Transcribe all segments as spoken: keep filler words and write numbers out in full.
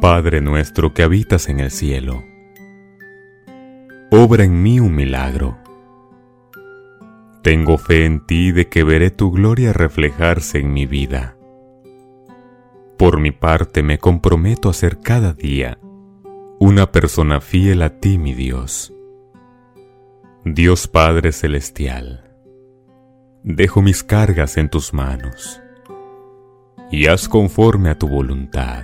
Padre nuestro que habitas en el cielo, obra en mí un milagro. Tengo fe en ti de que veré tu gloria reflejarse en mi vida. Por mi parte me comprometo a ser cada día una persona fiel a ti, mi Dios. Dios Padre Celestial, dejo mis cargas en tus manos y haz conforme a tu voluntad.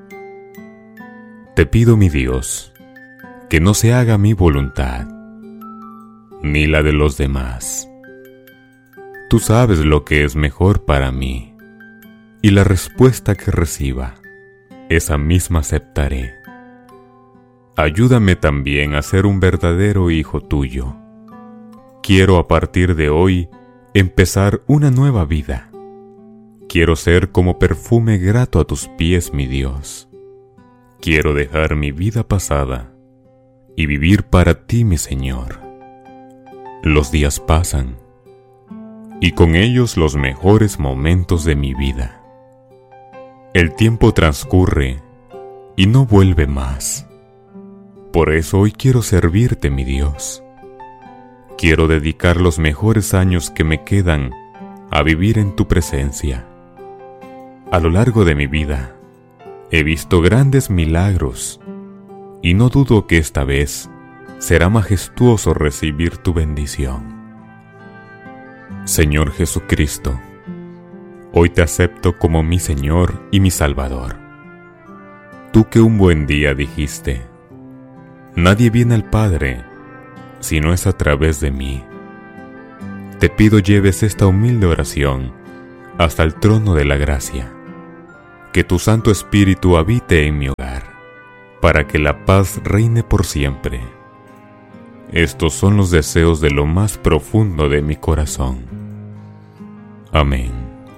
Te pido, mi Dios, que no se haga mi voluntad, ni la de los demás. Tú sabes lo que es mejor para mí, y la respuesta que reciba, esa misma aceptaré. Ayúdame también a ser un verdadero hijo tuyo. Quiero a partir de hoy empezar una nueva vida. Quiero ser como perfume grato a tus pies, mi Dios. Quiero dejar mi vida pasada y vivir para ti, mi Señor. Los días pasan, y con ellos los mejores momentos de mi vida. El tiempo transcurre y no vuelve más. Por eso hoy quiero servirte, mi Dios. Quiero dedicar los mejores años que me quedan a vivir en tu presencia. A lo largo de mi vida he visto grandes milagros y no dudo que esta vez será majestuoso recibir tu bendición. Señor Jesucristo, hoy te acepto como mi Señor y mi Salvador. Tú que un buen día dijiste: nadie viene al Padre si no es a través de mí. Te pido lleves esta humilde oración hasta el trono de la gracia. Que tu Santo Espíritu habite en mi hogar, para que la paz reine por siempre. Estos son los deseos de lo más profundo de mi corazón. Amén.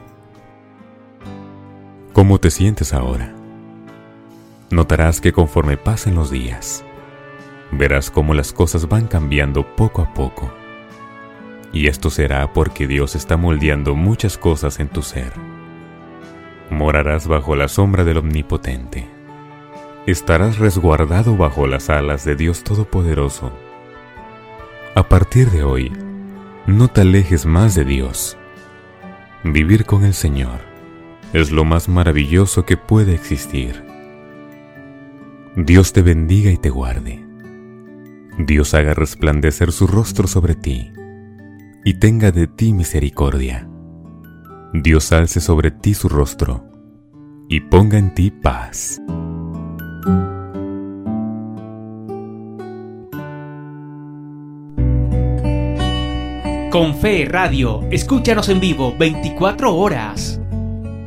¿Cómo te sientes ahora? Notarás que conforme pasen los días, verás cómo las cosas van cambiando poco a poco. Y esto será porque Dios está moldeando muchas cosas en tu ser. Morarás bajo la sombra del Omnipotente. Estarás resguardado bajo las alas de Dios Todopoderoso. A partir de hoy, no te alejes más de Dios. Vivir con el Señor es lo más maravilloso que puede existir. Dios te bendiga y te guarde. Dios haga resplandecer su rostro sobre ti y tenga de ti misericordia. Dios alce sobre ti su rostro y ponga en ti paz. Con Fe Radio, escúchanos en vivo veinticuatro horas.